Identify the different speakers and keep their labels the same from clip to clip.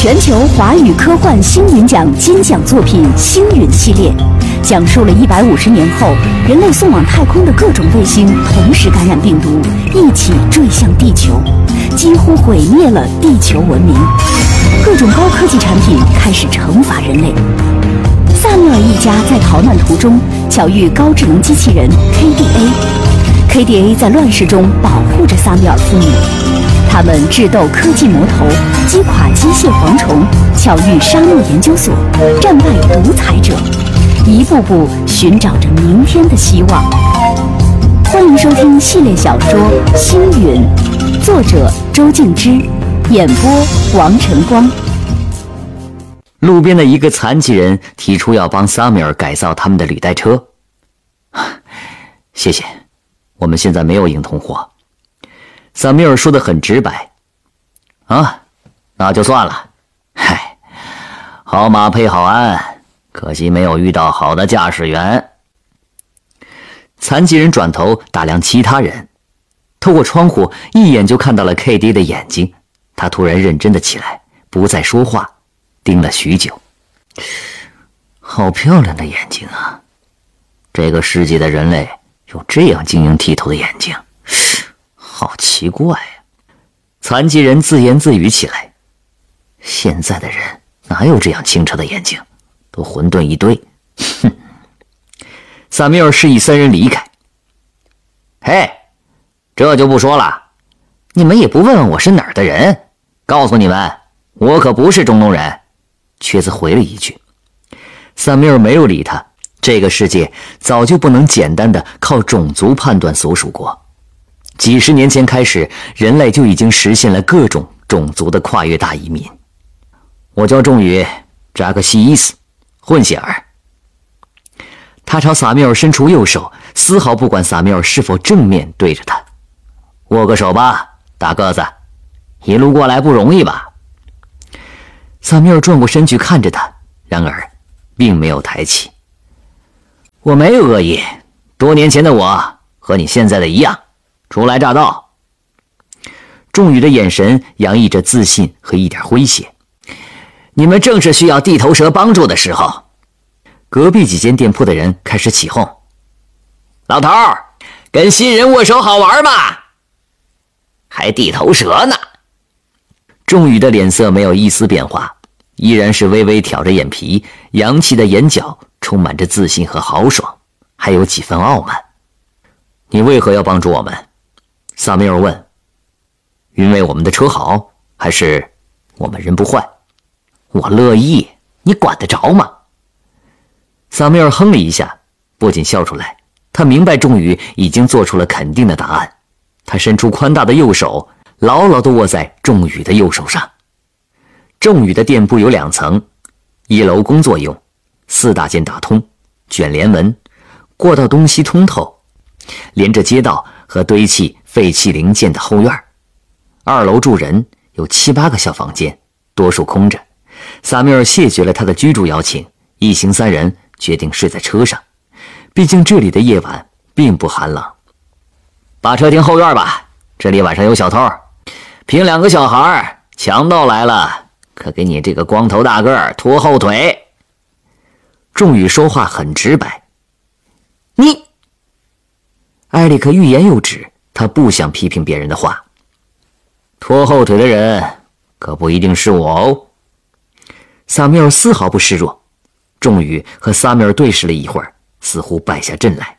Speaker 1: 全球华语科幻星云奖金奖作品《星云》系列，讲述了150年后人类送往太空的各种卫星同时感染病毒，一起坠向地球，几乎毁灭了地球文明。各种高科技产品开始惩罚人类。萨缪尔一家在逃难途中巧遇高智能机器人 KDA，KDA 在乱世中保护着萨缪尔父母。他们智斗科技魔头，击垮机械蝗虫，巧遇沙漠研究所，战败独裁者，一步步寻找着明天的希望。欢迎收听系列小说《星云》，作者周静之，演播王晨光。
Speaker 2: 路边的一个残疾人提出要帮萨米尔改造他们的履带车。谢谢，我们现在没有硬通货。萨米尔说得很直白。啊，那就算了。嗨，好马配好鞍，可惜没有遇到好的驾驶员。残疾人转头打量其他人，透过窗户一眼就看到了 KD 的眼睛，他突然认真的起来，不再说话，盯了许久。好漂亮的眼睛啊，这个世界的人类有这样晶莹剔透的眼睛，好奇怪呀。残疾人自言自语起来，现在的人哪有这样清澈的眼睛，都混沌一堆。哼。萨米尔示意三人离开。嘿，这就不说了，你们也不问问我是哪儿的人，告诉你们，我可不是中东人。瘸子回了一句。萨米尔没有理他，这个世界早就不能简单的靠种族判断所属国。几十年前开始，人类就已经实现了各种种族的跨越大移民。我叫仲宇，扎克西伊斯，混血儿。他朝萨缪尔伸出右手，丝毫不管萨缪尔是否正面对着他。握个手吧，大个子，一路过来不容易吧？萨缪尔转过身去看着他，然而并没有抬起。我没有恶意，多年前的我和你现在的一样，初来乍到。仲宇的眼神洋溢着自信和一点诙谐。你们正是需要地头蛇帮助的时候。隔壁几间店铺的人开始起哄。老头儿，跟新人握手好玩吗？还地头蛇呢。仲宇的脸色没有一丝变化，依然是微微挑着眼皮，扬起的眼角充满着自信和豪爽，还有几分傲慢。你为何要帮助我们？萨米尔问。因为我们的车好，还是我们人不坏？我乐意，你管得着吗？萨米尔哼了一下，不禁笑出来。他明白仲宇已经做出了肯定的答案。他伸出宽大的右手，牢牢地握在仲宇的右手上。仲宇的店铺有2层，1楼工作用，4大间打通，卷帘门，过道东西通透，连着街道和堆砌废弃零件的后院。2楼住人，有7、8个小房间，多数空着。萨缪尔谢绝了他的居住邀请，一行3人决定睡在车上，毕竟这里的夜晚并不寒冷。把车停后院吧，这里晚上有小偷，凭2个小孩，强盗来了，可给你这个光头大个儿拖后腿。仲宇说话很直白。你，艾利克欲言又止，他不想批评别人的话。拖后腿的人可不一定是我哦。萨缪尔丝毫不示弱。仲宇和萨缪尔对视了一会儿，似乎败下阵来。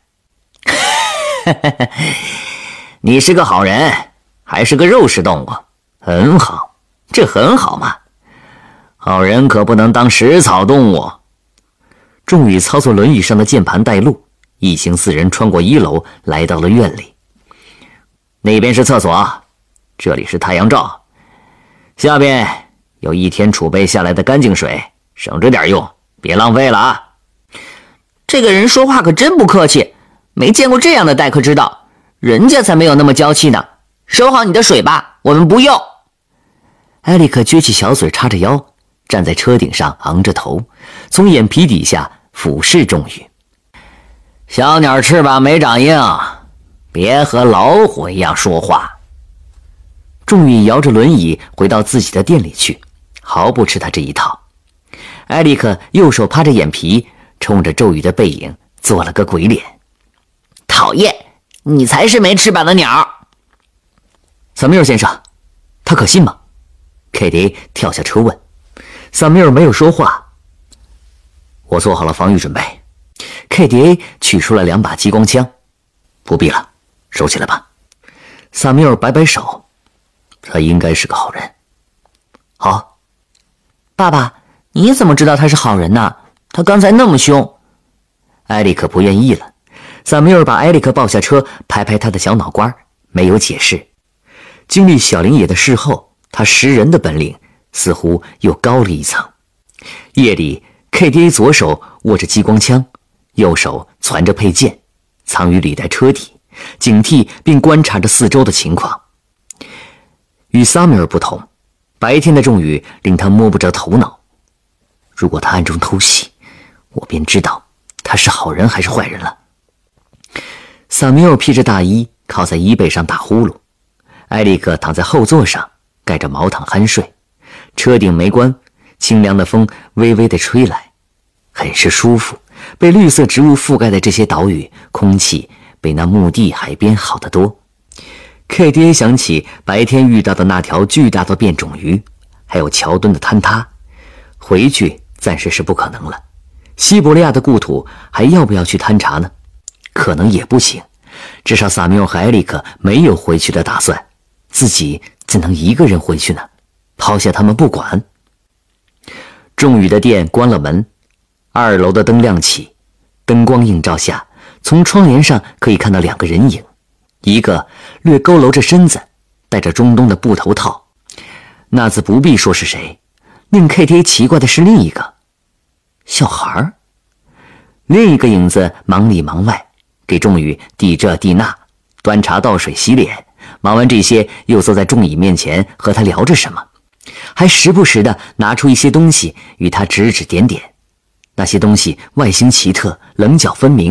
Speaker 2: 你是个好人，还是个肉食动物，很好，这很好嘛。好人可不能当食草动物。仲宇操作轮椅上的键盘带路，一行4人穿过1楼，来到了院里。那边是厕所，这里是太阳罩，下边有1天储备下来的干净水，省着点用，别浪费了啊。
Speaker 3: 这个人说话可真不客气，没见过这样的待客之道，人家才没有那么娇气呢。收好你的水吧，我们不用。
Speaker 2: 艾利克撅起小嘴，叉着腰，站在车顶上，昂着头，从眼皮底下俯视仲宇。小鸟翅膀没长硬，别和老虎一样说话。仲宇摇着轮椅回到自己的店里去， 毫不吃他这一套。艾利克右手趴着眼皮，冲着周宇的背影做了个鬼脸。
Speaker 3: 讨厌，你才是没翅膀的鸟。
Speaker 2: 萨米尔先生，他可信吗？凯迪跳下车问。萨米尔没有说话。我做好了防御准备。KDA 取出了2把激光枪。不必了，收起来吧。萨米尔摆摆手，他应该是个好人。
Speaker 3: 好。爸爸，你怎么知道他是好人呢？他刚才那么凶。
Speaker 2: 艾利克不愿意了。萨米尔把艾利克抱下车，拍拍他的小脑瓜，没有解释。经历小林野的事后，他识人的本领似乎又高了一层。夜里 KDA 左手握着激光枪，右手攥着配件，藏于履带车底，警惕并观察着四周的情况。与萨米尔不同，白天的重雨令他摸不着头脑。如果他暗中偷袭，我便知道他是好人还是坏人了。萨米尔披着大衣靠在衣背上打呼噜，艾利克躺在后座上盖着毛毯酣睡，车顶没关，清凉的风微微地吹来，很是舒服。被绿色植物覆盖的这些岛屿，空气比那墓地海边好得多。KDA 想起白天遇到的那条巨大的变种鱼，还有桥墩的坍塌。回去暂时是不可能了。西伯利亚的故土还要不要去探查呢？可能也不行。至少萨缪和艾利克没有回去的打算，自己怎能一个人回去呢？抛下他们不管。仲宇的店关了门，2楼的灯亮起，灯光映照下，从窗帘上可以看到2个人影，一个略佝偻着身子，戴着中东的布头套，那自不必说是谁。令 KTA 奇怪的是另一个小孩。另一个影子忙里忙外，给仲宇递这递那，端茶倒水洗脸，忙完这些又坐在仲宇面前和他聊着什么，还时不时地拿出一些东西与他指指点点。那些东西外形奇特，棱角分明，